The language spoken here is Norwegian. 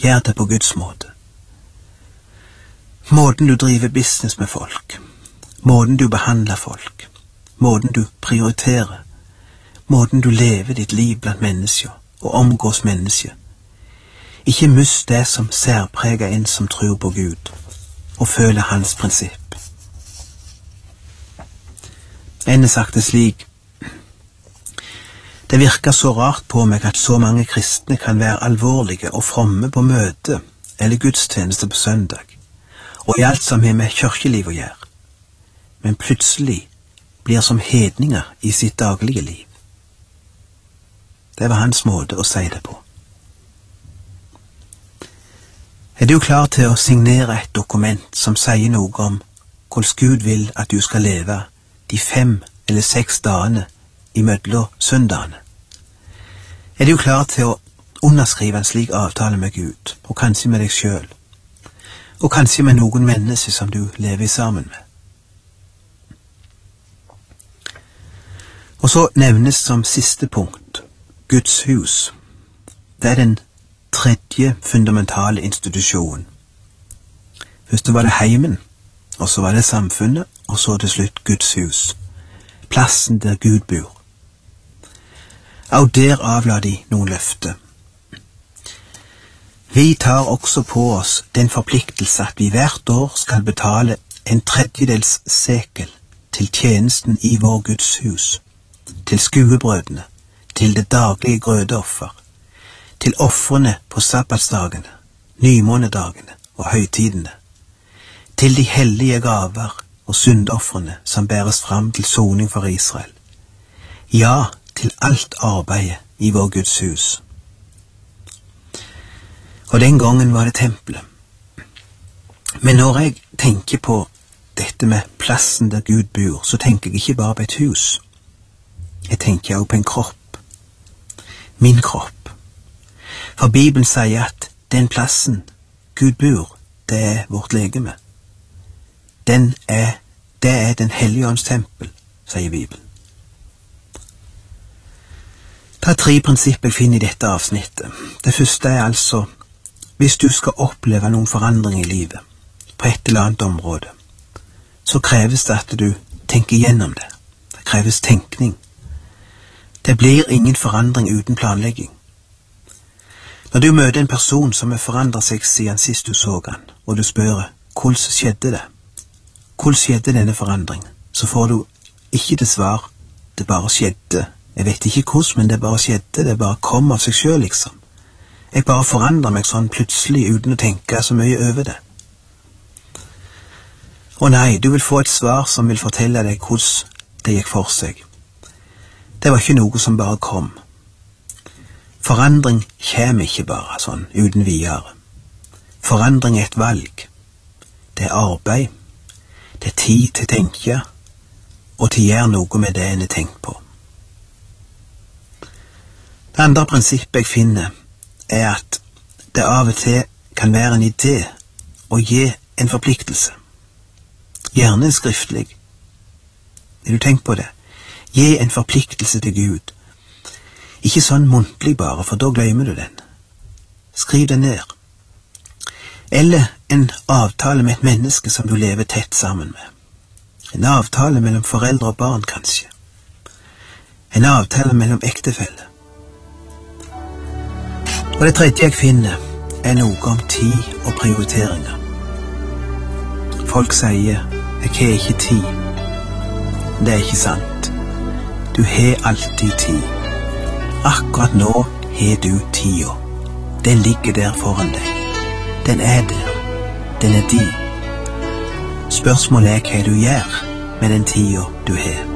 Gjør det på Guds måte. Måten du driver business med folk, måten du behandler folk, måten du prioriterer, måten du lever ditt liv blant mennesker og omgås mennesker. Ikke mist det som særpreger en som tror på Gud og føler hans prinsipp. En har sagt det slik: det virker så rart på meg at så mange kristne kan være alvorlige og fromme på møte eller gudstjeneste på søndag, og i alt som har med kirkeliv å gjøre, men plutselig blir som hedninger i sitt daglige liv. Det var hans måte å si det på. Er du klar til å signere et dokument som sier noe om hvordan Gud vil at du skal leve de 5 eller 6 dagene imellom søndagene? Er du klar til å underskrive en slik avtale med Gud, og kanskje med deg selv, og kanskje med noen mennesker som du lever sammen med? Og så nevnes som siste punkt Guds hus. Det er den 3. fundamentale institusjonen. Først var det heimen, og så var det samfunnet, og så til slutt Guds hus, plassen der Gud bor. Og der avla de noen løfter. Vi tar også på oss den forpliktelse at vi hvert år skal betale 1/3 sekel til tjenesten i vår Guds hus, til skuebrødene, til det daglige grødeoffer, til ofrene på sabbatsdagene, nymånedagene og høytidene, til de hellige gaver og syndofrene som bæres fram til soning for Israel. Ja, til alt arbeidet i vår Guds hus. Og den gangen var det tempelet. Men når jeg tenker på dette med plassen der Gud bor, så tenker jeg ikke bare på et hus. Jeg tenker også på en kropp. Min kropp. For Bibelen sier at den plassen Gud bor, det er vårt legeme. Det er den hellige ånds tempel, sier Bibelen. Det er 3 prinsipper jeg finner i dette avsnittet. Det første er altså, hvis du skal oppleve noen forandring i livet, på et eller annet område, så kreves det at du tenker gjennom det. Det kreves tenkning. Det blir ingen forandring uten planlegging. Når du møter en person som har forandret seg siden sist du så han, og du spør, hvordan skjedde det? Hvordan skjedde denne forandringen? Så får du ikke det svar, det bare skjedde. Jeg vet ikke hvordan, men det bare skjedde, det bare kom av seg selv liksom. Jeg bare forandrer meg sånn plutselig uten å tenke så mye over det. Og nei, du vil få et svar som vil fortelle deg hvordan det gikk for seg. Det var ikke noe som bare kom. Forandring kommer ikke bare sånn, uten videre. Forandring er et valg. Det er arbeid. Det er tid til å tenke, og til å gjøre noe med det en har tenkt på. Det andre prinsippet jeg finner, er at det av og til kan være en idé å gi en forpliktelse. Gjerne skriftlig. Har du tenkt på det? Gi en forpliktelse til Gud. Ikke sånn muntlig bare, for da glemmer du den. Skriv det ned. Eller en avtale med et menneske som du lever tett sammen med. En avtale mellom foreldre og barn, kanskje. En avtale mellom ektefeller. Og det tredje jeg finner, er noe om tid og prioriteringer. Folk sier, jeg har ikke tid. Det er ikke sant. Du har alltid tid. Akkurat nå har du tida. Den ligger der foran deg. Den er der. Den er din. Spørsmålet er hva du gjør med den tida du har.